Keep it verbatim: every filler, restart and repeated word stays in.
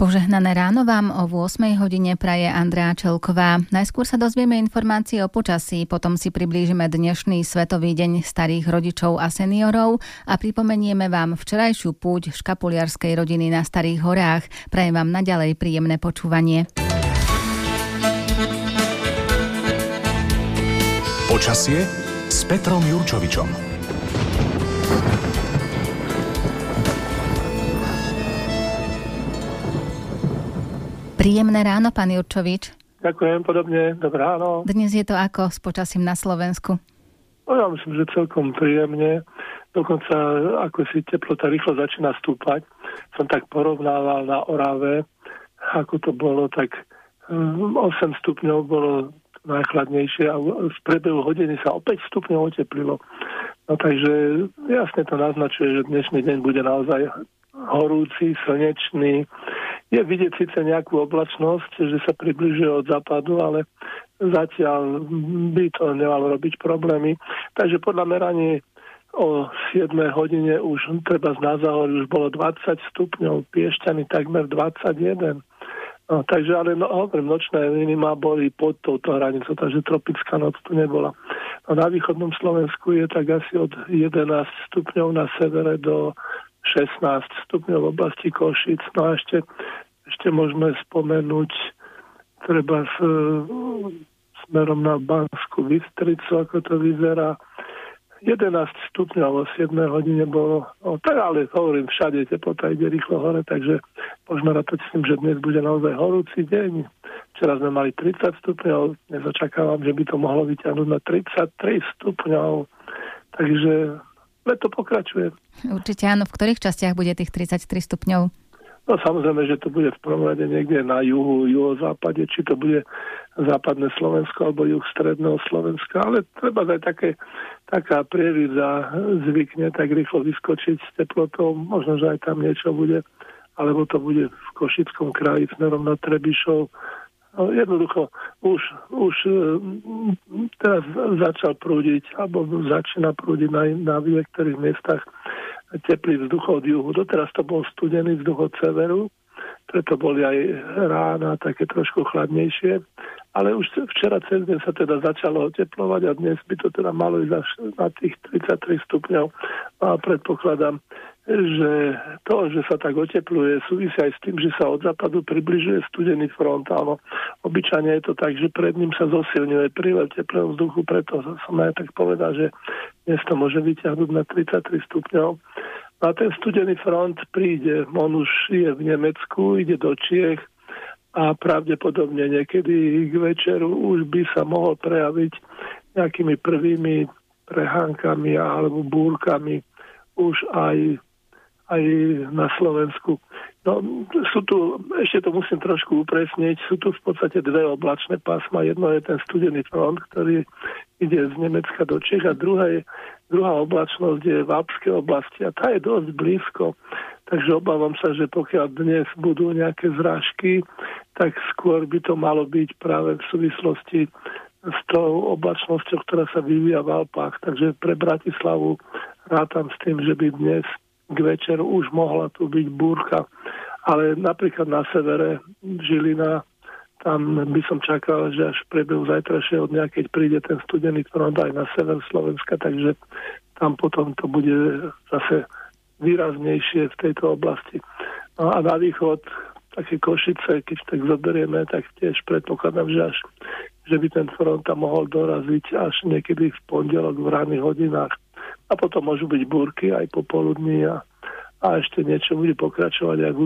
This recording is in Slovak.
Požehnané ráno vám o ôsmej hodine praje Andrea Čelková. Najskôr sa dozvieme informácie o počasí, potom si priblížime dnešný Svetový deň starých rodičov a seniorov a pripomenieme vám včerajšiu púť škapuliarskej rodiny na Starých horách. Prajem vám naďalej príjemné počúvanie. Počasie s Petrom Jurčovičom. Príjemné ráno, pán Jurčovič. Ďakujem, podobne. Dobré ráno. Dnes je to ako s počasím na Slovensku? No, ja myslím, že celkom príjemne. Dokonca, ako si teplota rýchlo začína stúpať. Som tak porovnával na Orave, ako to bolo, tak osem stupňov bolo najchladnejšie a v priebehu hodiny sa opäť stupňov oteplilo. No takže jasne to naznačuje, že dnešný deň bude naozaj horúci, slnečný. Je vidieť síce nejakú oblačnosť, že sa približuje od západu, ale zatiaľ by to nemalo robiť problémy. Takže podľa meraní o siedmej hodine už treba z Názahory už bolo dvadsať stupňov, Piešťany takmer dvadsaťjeden. No, takže ale no, hovorím, nočné minima boli pod touto hranicou, takže tropická noc tu nebola. No, na východnom Slovensku je tak asi od jedenásť stupňov na severe do šestnásť stupňov v oblasti Košíc. No a ešte, ešte môžeme spomenúť treba s, smerom na Banskú Bystricu, ako to vyzerá. jedenásť stupňov o siedmej hodine bolo, no, tak ale hovorím, všade teplota ide rýchlo hore, takže možno rátať s tým, že dnes bude naozaj horúci deň. Včera sme mali tridsať stupňov, dnes očakávam, že by to mohlo vyťahnuť na tridsaťtri stupňov, takže leto pokračuje. Určite áno. V ktorých častiach bude tých tridsaťtri stupňov? No samozrejme, že to bude v prvom rade niekde na juhu, juhozápade, či to bude západné Slovensko alebo juh stredného Slovenska, ale treba aj také, taká prievidza zvykne tak rýchlo vyskočiť s teplotou, možno, že aj tam niečo bude, alebo to bude v Košickom kraji smerom na Trebišov. No, jednoducho už, už teraz začal prúdiť, alebo začína prúdiť na, na niektorých miestach teplý vzduch od juhu. Doteraz to bol studený vzduch od severu, preto boli aj rána také trošku chladnejšie, ale už včera cez deň sa teda začalo oteplovať a dnes by to teda malo ísť až na tých tridsaťtri stupňov. A predpokladám, že to, že sa tak otepluje, súvisí aj s tým, že sa od západu približuje studený front. Áno, obyčajne je to tak, že pred ním sa zosilňuje prílev teplého vzduchu, preto som aj tak povedal, že dnes to môže vyťahnuť na tridsaťtri stupňov. A ten studený front príde, on už je v Nemecku, ide do Čiech a pravdepodobne niekedy k večeru už by sa mohol prejaviť nejakými prvými prehánkami alebo búrkami už aj aj na Slovensku. No, sú tu, ešte to musím trošku upresniť, sú tu v podstate dve oblačné pásma. Jedno je ten studený front, ktorý ide z Nemecka do Čech a druhá, je, druhá oblačnosť je v Alpskej oblasti a tá je dosť blízko. Takže obávam sa, že pokiaľ dnes budú nejaké zrážky, tak skôr by to malo byť práve v súvislosti s tou oblačnosťou, ktorá sa vyvíja v Alpách. Takže pre Bratislavu rátam s tým, že by dnes k večeru už mohla tu byť búrka, ale napríklad na severe Žilina, tam by som čakal, že až v priebehu zajtrajšieho dňa, keď príde ten studený front aj na sever Slovenska, takže tam potom to bude zase výraznejšie v tejto oblasti. No a na východ, také Košice, keď tak zoberieme, tak tiež predpokladám, že až že by ten front tam mohol doraziť až niekedy v pondelok v ranných hodinách. A potom môžu byť búrky aj popoludní a, a ešte niečo bude pokračovať aj v